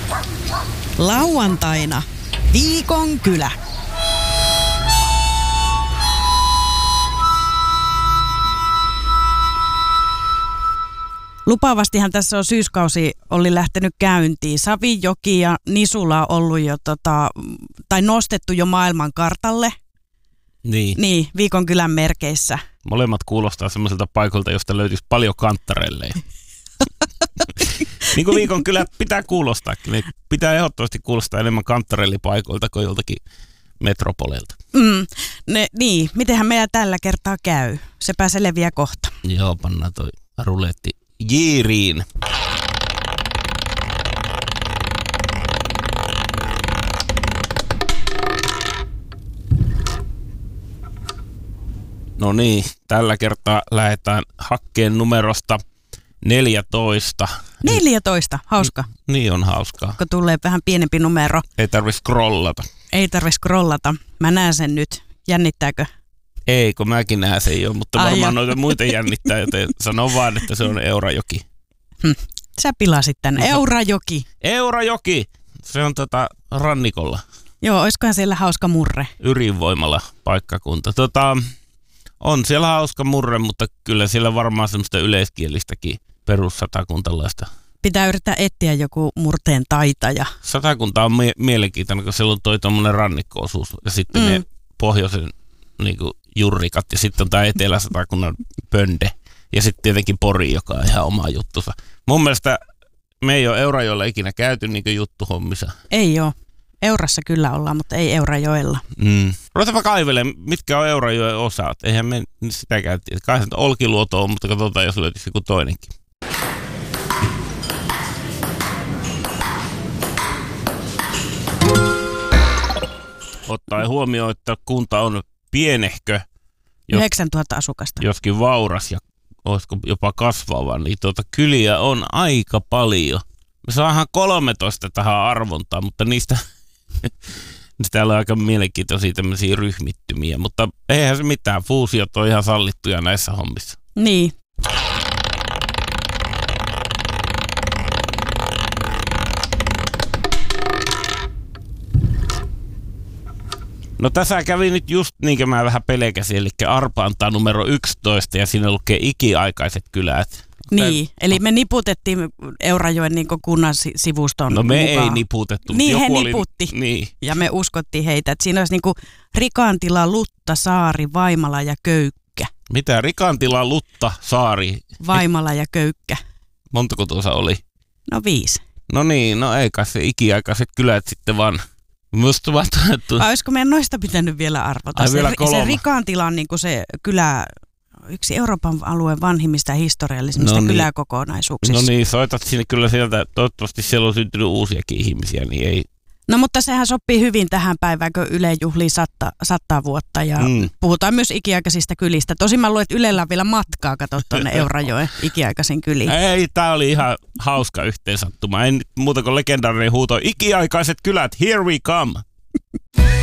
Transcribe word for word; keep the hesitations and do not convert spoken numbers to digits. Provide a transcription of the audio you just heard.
Lauantaina Viikon kylä. Lupaavastihan tässä on syyskausi oli lähtenyt käyntiin. Savijoki ja Nisula on ollut jo tota, tai nostettu jo maailman kartalle. Niin. Niin, Viikon kylän merkeissä. Molemmat kuulostaa semmoiselta paikalta, josta löytyisi paljon kanttarelleja. Niin kuin Viikon kylät pitää kuulostaakin. Niin pitää ehdottomasti kuulostaa enemmän kanttarellipaikoilta kuin joltakin metropoleilta. Mm, ne, niin, mitenhän meidän tällä kertaa käy? Sepä selviää kohta. Joo, pannaan toi ruletti jiiriin. No niin, tällä kertaa lähdetään hakkeen numerosta neljätoista. neljätoista, hauska. Niin on hauskaa. Kun tulee vähän pienempi numero. Ei tarvitse scrollata. Ei tarvitse scrollata. Mä näen sen nyt. Jännittääkö? Ei, kun mäkin näen sen jo, mutta Ai varmaan jo. noita muita jännittää, joten sano vaan, että se on Eurajoki. Hm. Sä pilasit tän. Eurajoki. Eurajoki! Se on tota rannikolla. Joo, oiskohan siellä hauska murre? Ydinvoimalla paikkakunta. Tota, on siellä hauska murre, mutta kyllä siellä varmaan semmoista yleiskielistäkin perussatakuntalaista. Pitää yrittää etsiä joku murteen taitaja. Satakunta on mie- mielenkiintoinen, kun siellä on toi tommonen rannikko-osuus ja sitten mm. ne pohjoisen niinku jurrikat ja sitten on tää Etelä-Satakunnan pönde ja sitten tietenkin Pori, joka on ihan oma juttusa. Mun mielestä me ei ole Eurajoella ikinä käyty niinku juttuhommissa. Ei oo. Eurassa kyllä ollaan, mutta ei Eurajoella. Mm. Ruvetaanpa kaivelemaan, mitkä on Eurajoen osat. Eihän me sitä käytiin. Kai se Olkiluoto on, mutta katsotaan, jos löytyisi joku toinenkin. Ottaen huomioon, että kunta on pienehkö, jos, yhdeksäntuhatta asukasta. joskin vauras ja olisiko jopa kasvava, niin tuota kyliä on aika paljon. Me saadaan kolmetoista tähän arvontaan, mutta niistä täällä on aika mielenkiintoisia tämmöisiä ryhmittymiä, mutta eihän se mitään. Fuusiot on ihan sallittuja näissä hommissa. Niin. No tässä kävi nyt just niin kuin mä vähän pelkäsin, eli Arpa antaa numero yksitoista ja siinä lukee ikiaikaiset kylät. Niin, eli me niputettiin Eurajoen niin kunnan sivuston No me mukaan. ei niputettu. Niin, joku he oli, niputti. Niin. Ja me uskottiin heitä, että siinä olisi niin kuin Rikantila, Lutta, Saari, Vaimala ja Köykkä. Mitä? Rikantila, Lutta, Saari. Vaimala ja Köykkä. Montako tuossa oli? No viisi. No niin, no ei kai se ikiaikaiset kylät sitten vaan. Musta vaan tunnettu. Vai olisiko meidän noista pitänyt vielä arvota? Ai, se, vielä se Rikantila on niin kuin se kylä, yksi Euroopan alueen vanhimmista historiallisimmista no niin. kyläkokonaisuuksista. No niin, soitat sinne kyllä sieltä. Toivottavasti siellä on syntynyt uusiakin ihmisiä, niin ei. No mutta sehän sopii hyvin tähän päivään, kun Yle juhlii satta, sataa vuotta ja mm. puhutaan myös ikiaikaisista kylistä. Tosin mä luulen, että Ylellä on vielä matkaa, katso tuonne Eurajoen ikiaikaisiin kyliin. Ei, tää oli ihan hauska yhteensattuma. Ei muuta kuin legendaarinen huuto. Ikiaikaiset kylät, here we come!